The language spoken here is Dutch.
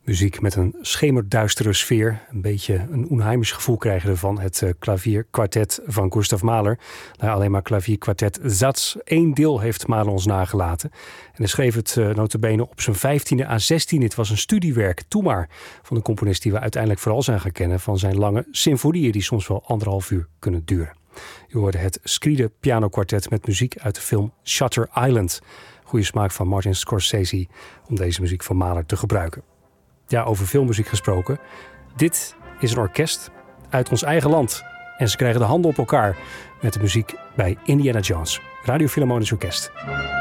Muziek met een schemerduistere sfeer. Een beetje een onheimisch gevoel krijg je ervan. Het klavierkwartet van Gustav Mahler. Nou, alleen maar klavierkwartet Satz. 1 deel heeft Mahler ons nagelaten. En hij schreef het nota bene op zijn 15e à 16e. Het was een studiewerk, toen maar, van de componist die we uiteindelijk vooral zijn gaan kennen van zijn lange symfonieën die soms wel 1,5 uur kunnen duren. U hoorde het Scride pianokwartet met muziek uit de film Shutter Island. Goede smaak van Martin Scorsese om deze muziek van Mahler te gebruiken. Ja, over filmmuziek gesproken. Dit is een orkest uit ons eigen land. En ze krijgen de handen op elkaar met de muziek bij Indiana Jones. Radio Philharmonisch Orkest.